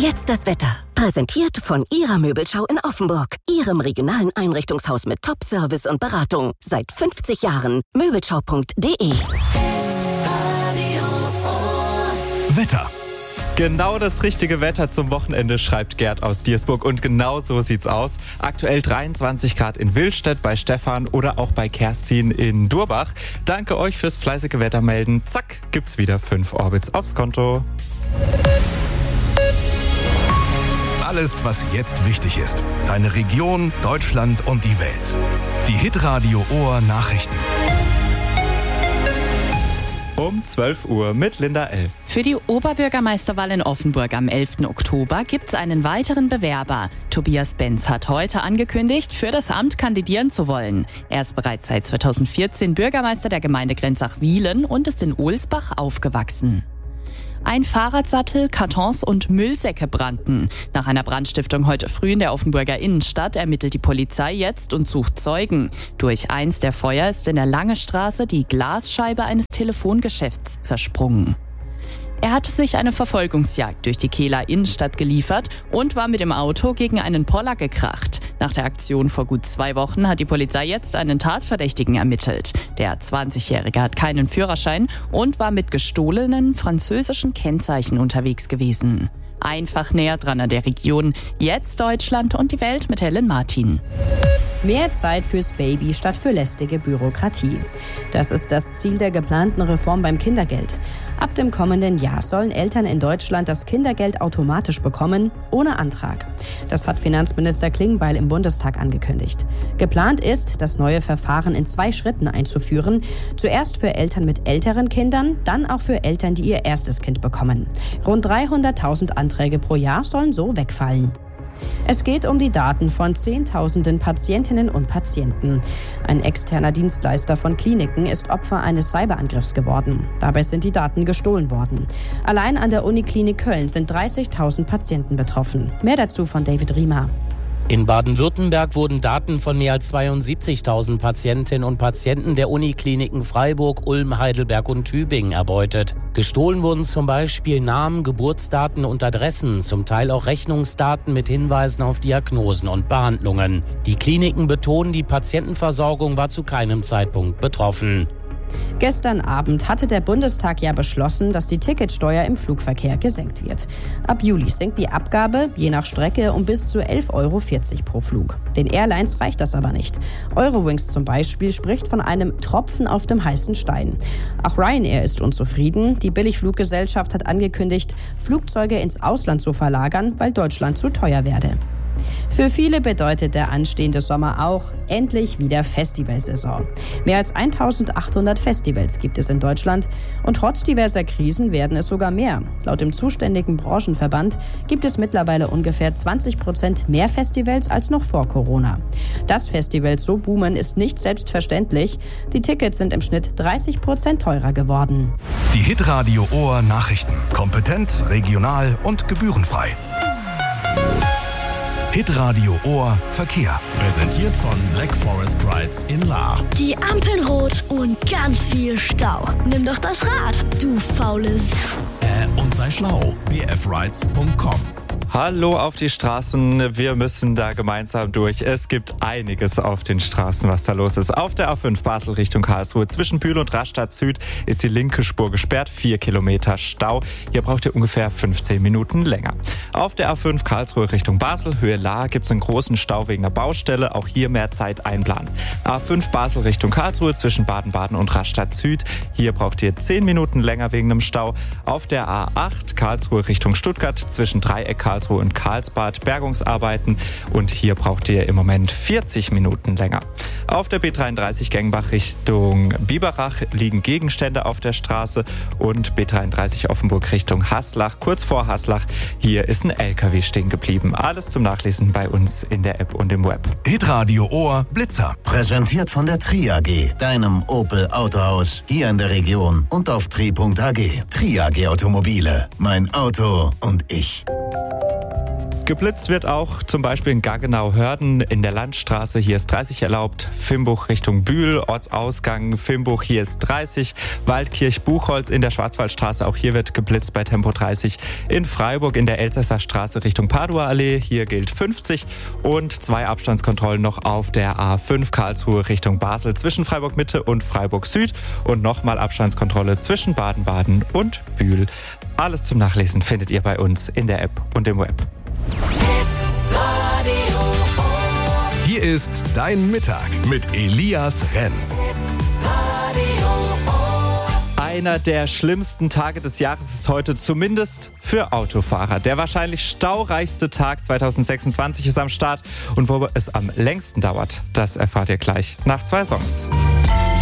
Jetzt das Wetter. Präsentiert von Ihrer Möbelschau in Offenburg. Ihrem regionalen Einrichtungshaus mit Top-Service und Beratung. Seit 50 Jahren. Möbelschau.de. Wetter. Genau das richtige Wetter zum Wochenende, schreibt Gerd aus Diersburg. Und genau so sieht's aus. Aktuell 23 Grad in Willstedt bei Stefan oder auch bei Kerstin in Durbach. Danke euch fürs fleißige Wettermelden. Zack, gibt's wieder 5 Orbits aufs Konto. Alles, was jetzt wichtig ist. Deine Region, Deutschland und die Welt. Die Hitradio Ohr Nachrichten. Um 12 Uhr mit Linda L. Für die Oberbürgermeisterwahl in Offenburg am 11. Oktober gibt es einen weiteren Bewerber. Tobias Benz hat heute angekündigt, für das Amt kandidieren zu wollen. Er ist bereits seit 2014 Bürgermeister der Gemeinde Grenzach-Wielen und ist in Ohlsbach aufgewachsen. Ein Fahrradsattel, Kartons und Müllsäcke brannten. Nach einer Brandstiftung heute früh in der Offenburger Innenstadt ermittelt die Polizei jetzt und sucht Zeugen. Durch eins der Feuer ist in der Langestraße die Glasscheibe eines Telefongeschäfts zersprungen. Er hatte sich eine Verfolgungsjagd durch die Kehler Innenstadt geliefert und war mit dem Auto gegen einen Poller gekracht. Nach der Aktion vor gut 2 Wochen hat die Polizei jetzt einen Tatverdächtigen ermittelt. Der 20-Jährige hat keinen Führerschein und war mit gestohlenen französischen Kennzeichen unterwegs gewesen. Einfach näher dran an der Region. Jetzt Deutschland und die Welt mit Helen Martin. Mehr Zeit fürs Baby statt für lästige Bürokratie. Das ist das Ziel der geplanten Reform beim Kindergeld. Ab dem kommenden Jahr sollen Eltern in Deutschland das Kindergeld automatisch bekommen, ohne Antrag. Das hat Finanzminister Klingbeil im Bundestag angekündigt. Geplant ist, das neue Verfahren in 2 Schritten einzuführen. Zuerst für Eltern mit älteren Kindern, dann auch für Eltern, die ihr erstes Kind bekommen. Rund 300.000 Anträge pro Jahr sollen so wegfallen. Es geht um die Daten von Zehntausenden Patientinnen und Patienten. Ein externer Dienstleister von Kliniken ist Opfer eines Cyberangriffs geworden. Dabei sind die Daten gestohlen worden. Allein an der Uniklinik Köln sind 30.000 Patienten betroffen. Mehr dazu von David Riemer. In Baden-Württemberg wurden Daten von mehr als 72.000 Patientinnen und Patienten der Unikliniken Freiburg, Ulm, Heidelberg und Tübingen erbeutet. Gestohlen wurden zum Beispiel Namen, Geburtsdaten und Adressen, zum Teil auch Rechnungsdaten mit Hinweisen auf Diagnosen und Behandlungen. Die Kliniken betonen, die Patientenversorgung war zu keinem Zeitpunkt betroffen. Gestern Abend hatte der Bundestag ja beschlossen, dass die Ticketsteuer im Flugverkehr gesenkt wird. Ab Juli sinkt die Abgabe, je nach Strecke, um bis zu 11,40 € pro Flug. Den Airlines reicht das aber nicht. Eurowings zum Beispiel spricht von einem Tropfen auf dem heißen Stein. Auch Ryanair ist unzufrieden. Die Billigfluggesellschaft hat angekündigt, Flugzeuge ins Ausland zu verlagern, weil Deutschland zu teuer werde. Für viele bedeutet der anstehende Sommer auch endlich wieder Festivalsaison. Mehr als 1.800 Festivals gibt es in Deutschland und trotz diverser Krisen werden es sogar mehr. Laut dem zuständigen Branchenverband gibt es mittlerweile ungefähr 20% mehr Festivals als noch vor Corona. Dass Festivals so boomen, ist nicht selbstverständlich. Die Tickets sind im Schnitt 30% teurer geworden. Die Hitradio Ohr Nachrichten. Kompetent, regional und gebührenfrei. Hitradio Ohr Verkehr. Präsentiert von Black Forest Rides in Lahr. Die Ampeln rot und ganz viel Stau. Nimm doch das Rad, du faules. Und sei schlau. bfrides.com. Hallo auf die Straßen, wir müssen da gemeinsam durch. Es gibt einiges auf den Straßen, was da los ist. Auf der A5 Basel Richtung Karlsruhe zwischen Bühl und Rastatt Süd ist die linke Spur gesperrt, 4 Kilometer Stau. Hier braucht ihr ungefähr 15 Minuten länger. Auf der A5 Karlsruhe Richtung Basel, Höhe Lahr, gibt es einen großen Stau wegen der Baustelle. Auch hier mehr Zeit einplanen. A5 Basel Richtung Karlsruhe zwischen Baden-Baden und Rastatt Süd. Hier braucht ihr 10 Minuten länger wegen einem Stau. Auf der A8 Karlsruhe Richtung Stuttgart zwischen Dreieck Karlsruhe und Karlsbad Bergungsarbeiten und hier braucht ihr im Moment 40 Minuten länger. Auf der B33 Gengbach Richtung Biberach liegen Gegenstände auf der Straße und B33 Offenburg Richtung Haslach. Kurz vor Haslach, hier ist ein LKW stehen geblieben. Alles zum Nachlesen bei uns in der App und im Web. Hitradio Ohr Blitzer. Präsentiert von der Tri-AG, deinem Opel Autohaus, hier in der Region und auf tri.ag. Tri-AG Automobile, mein Auto und ich. Geblitzt wird auch zum Beispiel in Gaggenau-Hörden in der Landstraße. Hier ist 30 erlaubt. Fimbuch Richtung Bühl, Ortsausgang Fimbuch, hier ist 30. Waldkirch-Buchholz in der Schwarzwaldstraße, auch hier wird geblitzt bei Tempo 30. In Freiburg in der Elsässer Straße Richtung Padua-Allee, hier gilt 50. Und 2 Abstandskontrollen noch auf der A5 Karlsruhe Richtung Basel zwischen Freiburg-Mitte und Freiburg-Süd. Und nochmal Abstandskontrolle zwischen Baden-Baden und Bühl. Alles zum Nachlesen findet ihr bei uns in der App und im Web. Hier ist Dein Mittag mit Elias Renz. Einer der schlimmsten Tage des Jahres ist heute, zumindest für Autofahrer. Der wahrscheinlich staureichste Tag 2026 ist am Start. Und wo es am längsten dauert, das erfahrt ihr gleich nach 2 Songs.